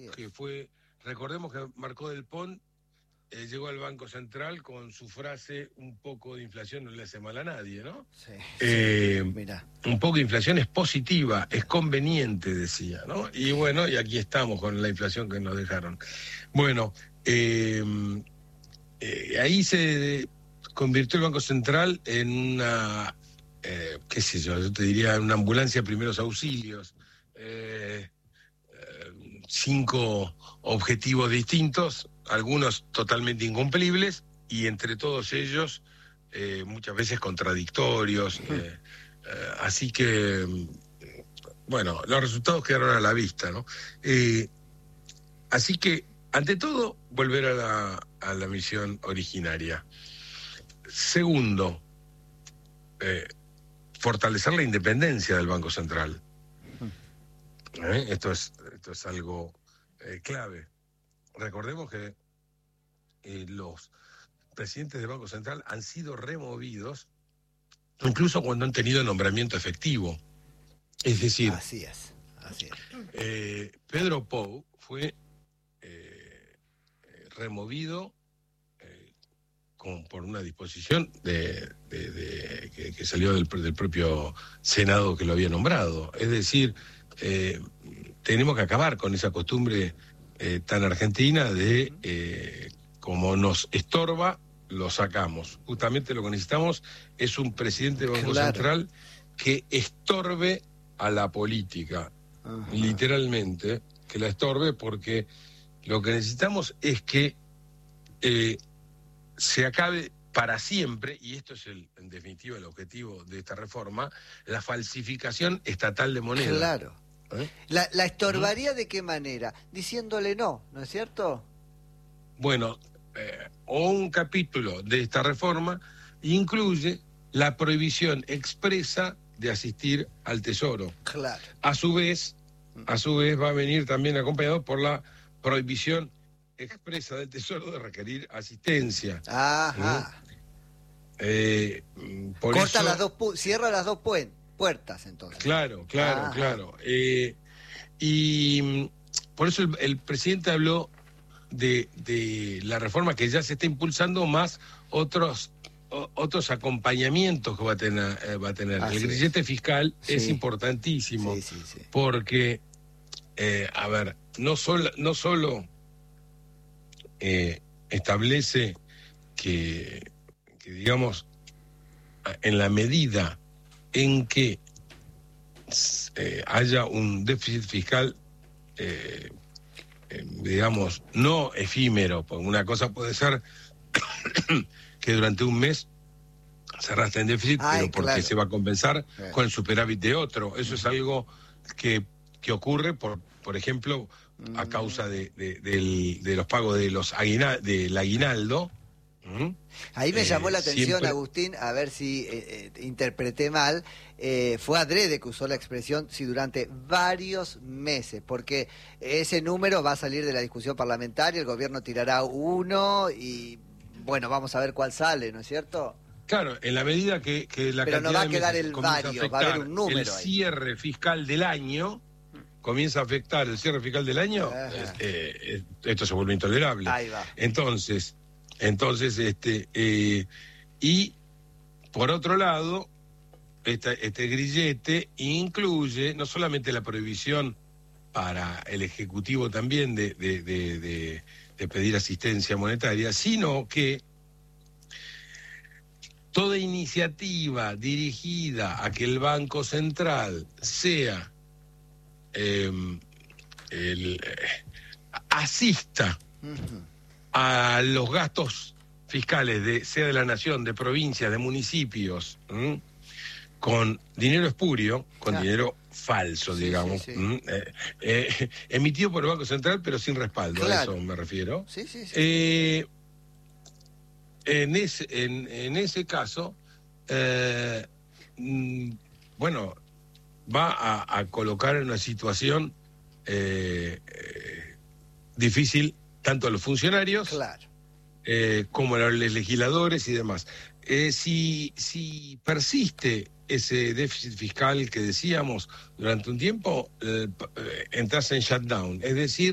que fue, recordemos que Marcó del Pont llegó al Banco Central con su frase: un poco de inflación no le hace mal a nadie, ¿no? Mirá. Un poco de inflación es positiva, es conveniente, decía, ¿no? Y bueno, y aquí estamos con la inflación que nos dejaron. Bueno, ahí se convirtió el Banco Central en una, qué sé yo te diría, una ambulancia de primeros auxilios, 5 objetivos distintos, algunos totalmente incumplibles, y entre todos ellos muchas veces contradictorios. Así que, bueno, los resultados quedaron a la vista, ¿no? Así que, ante todo, volver a la misión originaria. Segundo, fortalecer la independencia del Banco Central. Esto es algo clave. Recordemos que los presidentes del Banco Central han sido removidos incluso cuando han tenido nombramiento efectivo. Es decir, Así es. Pedro Pou fue removido por una disposición que salió del propio Senado que lo había nombrado. Es decir, tenemos que acabar con esa costumbre tan argentina de como nos estorba, lo sacamos. Justamente lo que necesitamos es un presidente del Banco Central que estorbe a la política. Ajá. Literalmente, que la estorbe, porque lo que necesitamos es que se acabe para siempre, y esto es en definitiva el objetivo de esta reforma, la falsificación estatal de moneda. Claro. ¿La estorbaría de qué manera? Diciéndole no es cierto? Bueno, o un capítulo de esta reforma incluye la prohibición expresa de asistir al Tesoro. Claro. A su vez va a venir también acompañado por la prohibición expresa del Tesoro de requerir asistencia. Ajá. Corta eso... cierra las dos puertas, entonces. Claro. Y por eso el presidente habló de la reforma que ya se está impulsando, más otros acompañamientos que va a tener. El grillete fiscal es importantísimo, porque, a ver, no solo establece que, digamos, en la medida en que haya un déficit fiscal, digamos, no efímero, porque una cosa puede ser que durante un mes se arrastre en déficit, pero porque se va a compensar con el superávit de otro. Eso es algo que ocurre, por ejemplo, a causa de los pagos del aguinaldo. Ahí me llamó la atención, Agustín, a ver si interpreté mal, fue adrede que usó la expresión "si durante varios meses", porque ese número va a salir de la discusión parlamentaria, el gobierno tirará uno y bueno, vamos a ver cuál sale, ¿no es cierto? Claro, en la medida que la pero cantidad no va a de quedar meses el vario, va a haber un número el cierre fiscal del año, comienza a afectar el cierre fiscal del año, esto se vuelve intolerable. Ahí va. Entonces, y por otro lado, este grillete incluye no solamente la prohibición para el Ejecutivo también de pedir asistencia monetaria, sino que toda iniciativa dirigida a que el Banco Central sea asista a los gastos fiscales, sea de la nación, de provincias, de municipios, con dinero espurio, con dinero falso, digamos, emitido por el Banco Central, pero sin respaldo, a eso me refiero. En ese caso, bueno, va a colocar en una situación difícil tanto a los funcionarios como a los legisladores y demás. Si persiste ese déficit fiscal que decíamos durante un tiempo, entras en shutdown, es decir,